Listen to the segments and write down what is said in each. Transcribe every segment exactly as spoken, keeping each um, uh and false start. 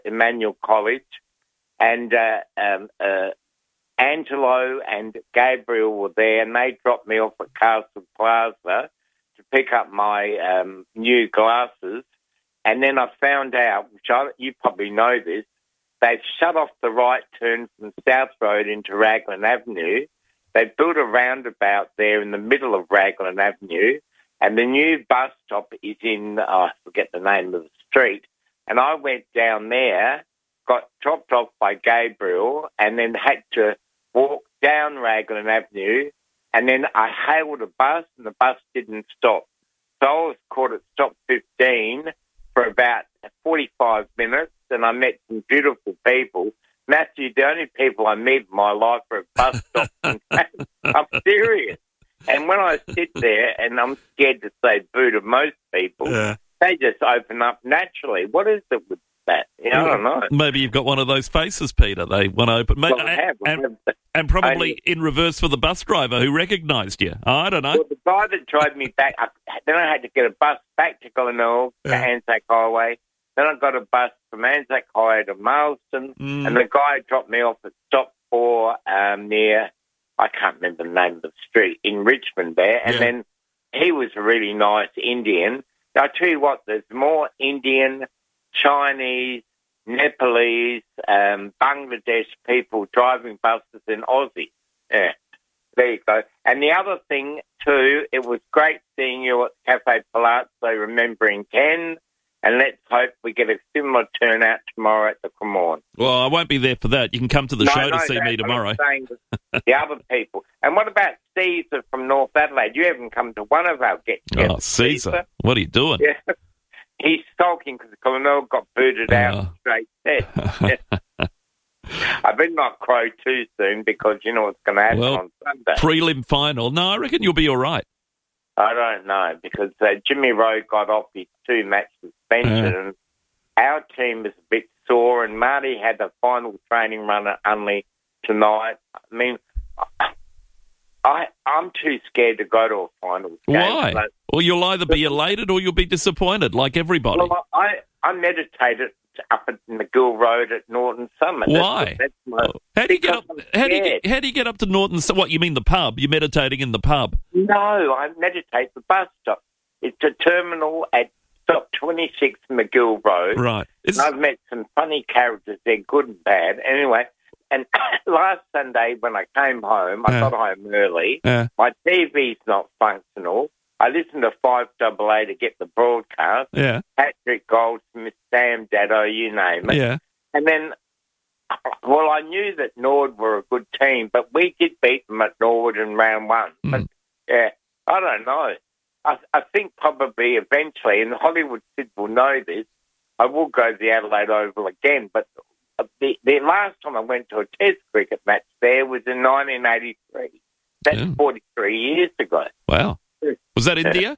Emmanuel College, and uh, um, uh, Angelo and Gabriel were there, and they dropped me off at Castle Plaza to pick up my um, new glasses. And then I found out, which I, you probably know this, they've shut off the right turn from South Road into Raglan Avenue. They've built a roundabout there in the middle of Raglan Avenue, and the new bus stop is in, oh, I forget the name of the street. And I went down there, got dropped off by Gabriel, and then had to walk down Raglan Avenue, and then I hailed a bus, and the bus didn't stop. So I was caught at stop fifteen for about forty-five minutes, and I met some beautiful people. Matthew, the only people I meet in my life are at bus stops. I'm serious. And when I sit there, and I'm scared to say boo to most people, yeah. they just open up naturally. What is it with that? You know, I don't know. Maybe you've got one of those faces, Peter. They want to open. Well, and, I have. And, have. and probably Only, in reverse for the bus driver who recognised you. Oh, I don't know. Well, the guy that drove me back, I, then I had to get a bus back to Glenelg, yeah. to Anzac Highway. Then I got a bus from Anzac Highway to Marsden, mm. and the guy dropped me off at stop four um, near, I can't remember the name of the street, in Richmond there. And yeah. then he was a really nice Indian. I tell you what, there's more Indian, Chinese, Nepalese, um, Bangladesh people driving buses than Aussie. Yeah, there you go. And the other thing, too, it was great seeing you at Cafe Palazzo, remembering Ken, and let's hope we get a similar turnout tomorrow at the Cremorne. Well, I won't be there for that. You can come to the no, show no, to see that, me tomorrow. I'm saying the other people. And what about Caesar from North Adelaide? You haven't come to one of our get-togethers. Oh, Caesar. Caesar. What are you doing? Yeah. He's sulking because Colonel got booted out uh. straight set. I better not crow too soon because you know what's going to happen well, on Sunday. Prelim final. No, I reckon you'll be all right. I don't know because uh, Jimmy Rowe got off his two-match suspension uh. and our team is a bit sore, and Marty had the final training run at Unley tonight. I mean, I, I'm too scared to go to a finals game. Why? But, well, you'll either be elated or you'll be disappointed, like everybody. Well, I, I meditated up at McGill Road at Norton Summit. Why? That's, that's my, oh. How do you get up? How do you get, how do you get up to Norton? What, you mean the pub? You're meditating in the pub? No, I meditate at the bus stop. It's a terminal at stop twenty-six McGill Road. Right. It's... I've met some funny characters. They're good and bad. Anyway. And last Sunday when I came home, I uh, got home early. Uh, my T V's not functional. I listened to five double A to get the broadcast. Yeah. Patrick Goldsmith, Sam Daddo, you name it. Yeah. And then, well, I knew that Nord were a good team, but we did beat them at Norwood in round one. Mm. But, yeah, I don't know. I, I think probably eventually, and Hollywood Sid will know this, I will go to the Adelaide Oval again, but The, the last time I went to a Test cricket match there was in nineteen eighty-three. That's yeah. forty-three years ago. Wow. Was that India?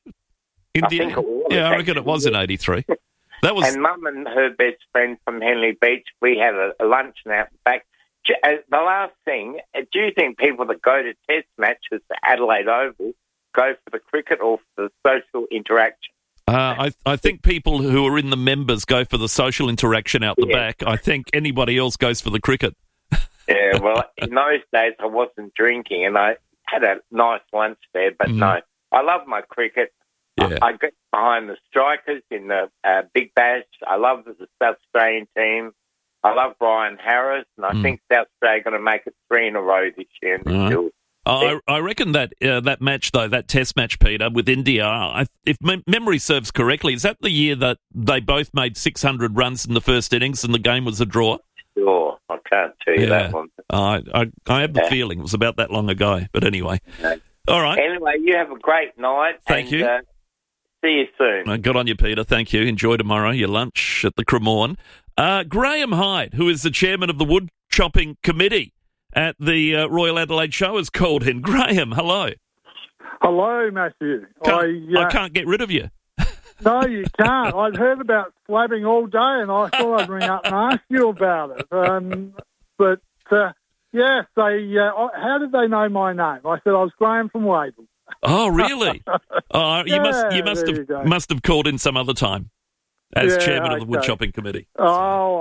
India? I think it was. Yeah, I reckon it was in eighty-three. That was. And Mum and her best friend from Henley Beach, we had a, a luncheon out the back. Uh, the last thing, do you think people that go to Test matches at Adelaide Oval go for the cricket or for the social interaction? Uh, I, I think people who are in the members go for the social interaction out the yeah. back. I think anybody else goes for the cricket. Yeah, well, in those days I wasn't drinking and I had a nice lunch there, but mm. no, I love my cricket. Yeah. I, I get behind the strikers in the uh, Big Bash. I love the South Australian team. I love Ryan Harris, and I mm. think South Australia are going to make it three in a row this year. Uh-huh. Oh, I, I reckon that uh, that match, though, that Test match, Peter, with India, I, if me- memory serves correctly, is that the year that they both made six hundred runs in the first innings and the game was a draw? Sure, I can't tell you yeah. that one. I, I, I have the yeah. feeling it was about that long ago, but anyway. No. All right. Anyway, you have a great night. Thank and, you. Uh, see you soon. Uh, good on you, Peter. Thank you. Enjoy tomorrow, your lunch at the Cremorne. Uh, Graham Hyde, who is the chairman of the Wood Chopping Committee at the uh, Royal Adelaide Show, is called in. Graham, hello. Hello, Matthew. Can't, I, uh, I can't get rid of you. No, you can't. I'd heard about slabbing all day, and I thought I'd ring up and ask you about it. Um, but, uh, yes, they, uh, how did they know my name? I said I was Graham from Wadeville. Oh, really? Oh, you yeah, must you must have you must have called in some other time. as Yeah, chairman of the okay. Woodchopping Committee. Oh,